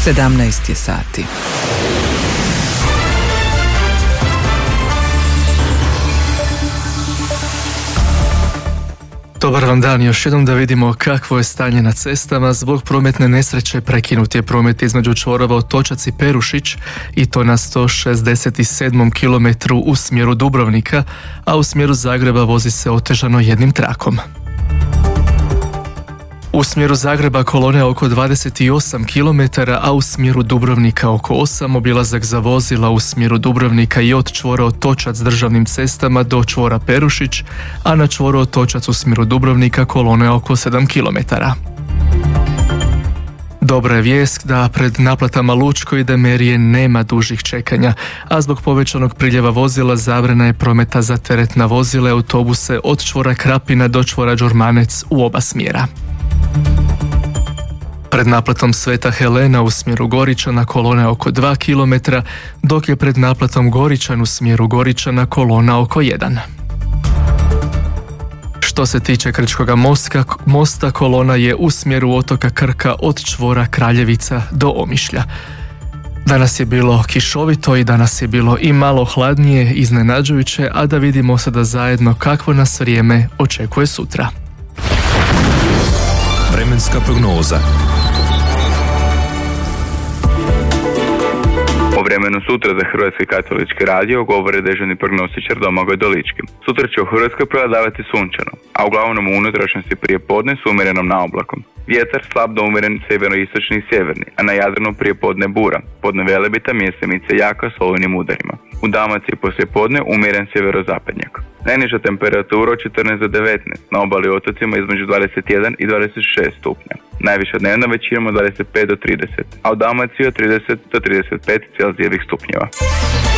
17 je sati. Dobar vam dan, još jednom da vidimo kakvo je stanje na cestama. Zbog prometne nesreće prekinut je promet između čvorova Otočac i Perušić i to na 167. kilometru u smjeru Dubrovnika, a u smjeru Zagreba vozi se otežano jednim trakom. U smjeru Zagreba kolone oko 28 km, a u smjeru Dubrovnika oko 8, obilazak za vozila u smjeru Dubrovnika i od čvora Otočac državnim cestama do čvora Perušić, a na čvoru Otočac u smjeru Dubrovnika kolone oko 7 km. Dobra je vijest da pred naplatama Lučko i Demerije nema dužih čekanja, a zbog povećanog priljeva vozila zabrana je prometa za teretna vozila i autobuse od čvora Krapina do čvora Đurmanec u oba smjera. Pred naplatom Sveta Helena u smjeru Goričana kolona oko 2 km, dok je pred naplatom Goričan u smjeru Goričana kolona oko 1. Što se tiče Krčkoga mosta, kolona je u smjeru otoka Krka od čvora Kraljevica do Omišlja. Danas je bilo kišovito i danas je bilo i malo hladnije, iznenađujuće, a da vidimo sada zajedno kakvo nas vrijeme očekuje sutra. Vremenska prognoza. O vremenu sutra za Hrvatski katolički radio govori dežurni prognostičar Domagoj Dolički. Sutra će u Hrvatskoj prevladavati sunčano, a uglavnom u unutrašnjosti prije podne s umjerenom naoblakom. Vjetar slab do umjeren sjeveroistočni i sjeverni, a na Jadranu prije podne bura, podne Velebita mjestimice jaka s olujnim udarima. U Dalmaciji poslije podne umjeren sjeverozapadnjak. Najniža temperatura od 14 do 19, na obali otocima između 21 i 26 stupnja. Najviša dnevna većinom od 25 do 30, a u Dalmaciji od 30 do 35 celzijevih stupnjeva.